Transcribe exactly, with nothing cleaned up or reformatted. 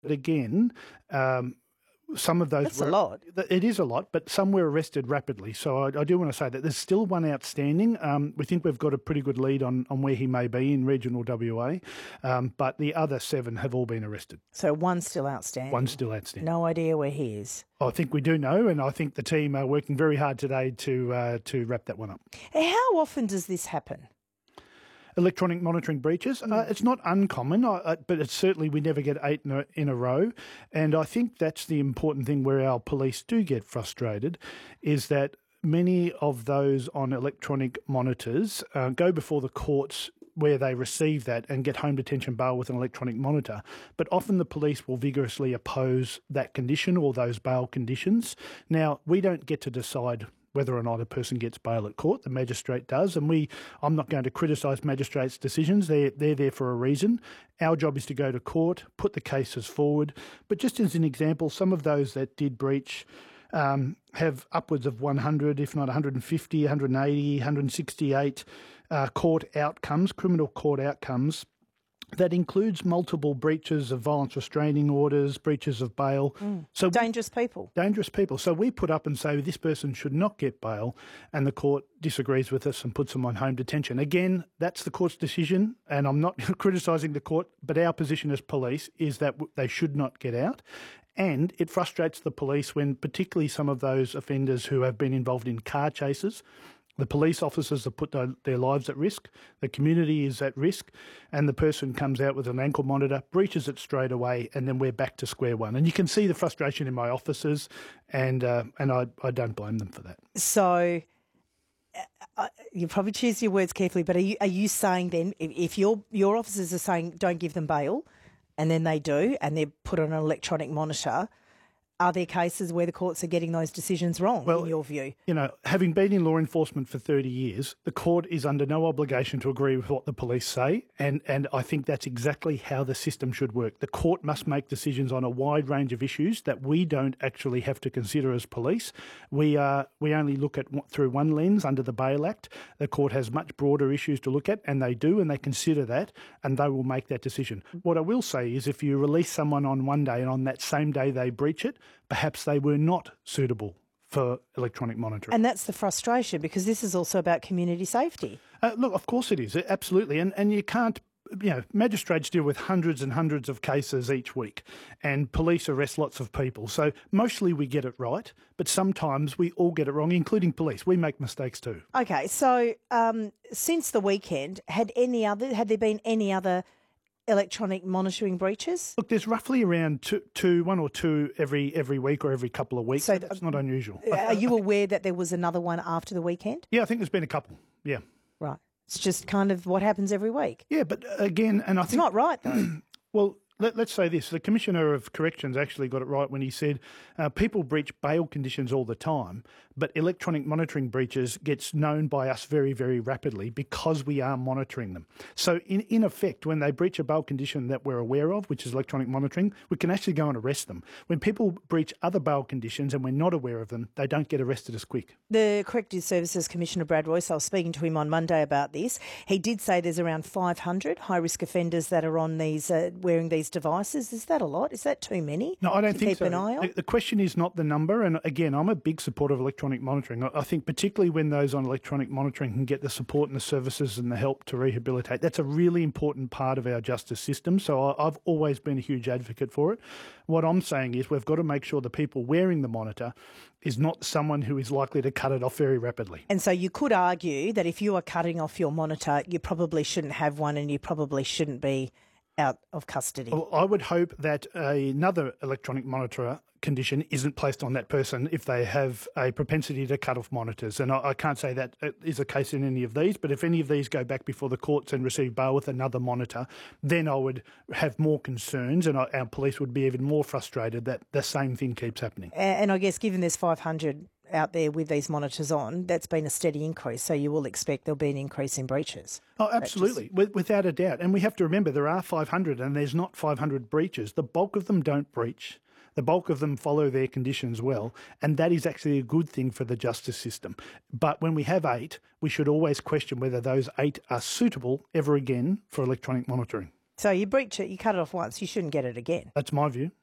But again, um, some of those That's were, a lot. It is a lot, but some were arrested rapidly. So I, I do want to say that there's still one outstanding. Um, we think we've got a pretty good lead on, on where he may be in regional W A, um, but the other seven have all been arrested. So one's still outstanding. One's still outstanding. No idea where he is. I think we do know, and I think the team are working very hard today to uh, to wrap that one up. How often does this happen? Electronic monitoring breaches. Uh, it's not uncommon, uh, but it's certainly we never get eight in a, in a row. And I think that's the important thing where our police do get frustrated, is that many of those on electronic monitors uh, go before the courts where they receive that and get home detention bail with an electronic monitor. But often the police will vigorously oppose that condition or those bail conditions. Now, we don't get to decide whether or not a person gets bail at court. The magistrate does, and we. I'm not going to criticise magistrates' decisions. They're, they're there for a reason. Our job is to go to court, put the cases forward. But just as an example, some of those that did breach um, have upwards of one hundred, if not one hundred fifty, one hundred eighty, one hundred sixty-eight uh, court outcomes, criminal court outcomes. That includes multiple breaches of violence restraining orders, breaches of bail. Mm. So dangerous people. Dangerous people. So we put up and say this person should not get bail, and the court disagrees with us and puts them on home detention. Again, that's the court's decision, and I'm not criticising the court, but our position as police is that they should not get out. And it frustrates the police when particularly some of those offenders who have been involved in car chases, the police officers have put their lives at risk, the community is at risk, and the person comes out with an ankle monitor, breaches it straight away, and then we're back to square one. And you can see the frustration in my officers, and uh, and I, I don't blame them for that. So uh, you probably choose your words carefully, but are you, are you saying then, if, if your your officers are saying don't give them bail, and then they do, and they're put on an electronic monitor, are there cases where the courts are getting those decisions wrong, well, in your view? You know, having been in law enforcement for thirty years, the court is under no obligation to agree with what the police say, and, and I think that's exactly how the system should work. The court must make decisions on a wide range of issues that we don't actually have to consider as police. We are we only look at through one lens under the Bail Act. The court has much broader issues to look at, and they do, and they consider that, and they will make that decision. What I will say is if you release someone on one day and on that same day they breach it, perhaps they were not suitable for electronic monitoring. And that's the frustration, because this is also about community safety. Uh, look, of course it is, absolutely. And and you can't, you know, magistrates deal with hundreds and hundreds of cases each week, and police arrest lots of people. So mostly we get it right, but sometimes we all get it wrong, including police. We make mistakes too. Okay, so um, since the weekend, had any other, had there been any other electronic monitoring breaches? Look, there's roughly around two, two, one or two every every week or every couple of weeks. So that's not unusual. Are you aware that there was another one after the weekend? Yeah, I think there's been a couple. Yeah. Right. It's just kind of what happens every week. Yeah, but again, and I it's think... It's not right, though. Well, let, let's say this. The Commissioner of Corrections actually got it right when he said uh, people breach bail conditions all the time, but electronic monitoring breaches gets known by us very, very rapidly because we are monitoring them. So in, in effect, when they breach a bail condition that we're aware of, which is electronic monitoring, we can actually go and arrest them. When people breach other bail conditions and we're not aware of them, they don't get arrested as quick. The Corrective Services Commissioner, Brad Royce, I was speaking to him on Monday about this. He did say there's around five hundred high-risk offenders that are on these, uh, wearing these devices. Is that a lot? Is that too many? No, I don't to think keep so. An eye on? The, the question is not the number. And again, I'm a big supporter of electronic monitoring. I, I think particularly when those on electronic monitoring can get the support and the services and the help to rehabilitate, that's a really important part of our justice system. So I, I've always been a huge advocate for it. What I'm saying is we've got to make sure the people wearing the monitor is not someone who is likely to cut it off very rapidly. And so you could argue that if you are cutting off your monitor, you probably shouldn't have one and you probably shouldn't be out of custody. Well, I would hope that another electronic monitor condition isn't placed on that person if they have a propensity to cut off monitors. And I, I can't say that is the case in any of these, but if any of these go back before the courts and receive bail with another monitor, then I would have more concerns and I, our police would be even more frustrated that the same thing keeps happening. And, and I guess given there's five hundred out there with these monitors on, that's been a steady increase. So you will expect there'll be an increase in breaches. Oh, absolutely, just... without a doubt. And we have to remember there are five hundred and there's not five hundred breaches. The bulk of them don't breach. The bulk of them follow their conditions well, and that is actually a good thing for the justice system. But when we have eight, we should always question whether those eight are suitable ever again for electronic monitoring. So you breach it, you cut it off once, you shouldn't get it again. That's my view.